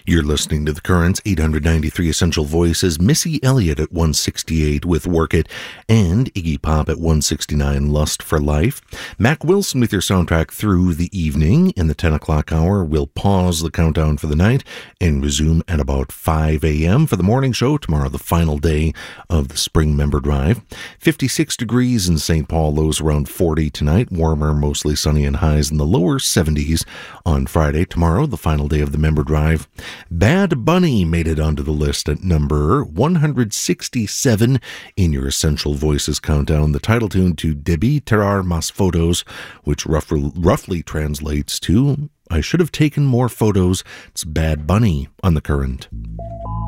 You're listening to The Currents, 893 Essential Voices, Missy Elliott at 168 with Work It, and Iggy Pop at 169, Lust for Life. Mac Wilson with your soundtrack through the evening. In the 10 o'clock hour, we'll pause the countdown for the night and resume at about 5 a.m. for the morning show. Tomorrow, the final day of the Spring Member Drive. 56 degrees in St. Paul, lows around 40 tonight. Warmer, mostly sunny, and highs in the lower 70s on Friday. Tomorrow, the final day of the Member Drive. Bad Bunny made it onto the list at number 167 in your Essential Voices countdown. The title tune to Debí tirar más fotos, which roughly translates to I should have taken more photos. It's Bad Bunny on The Current.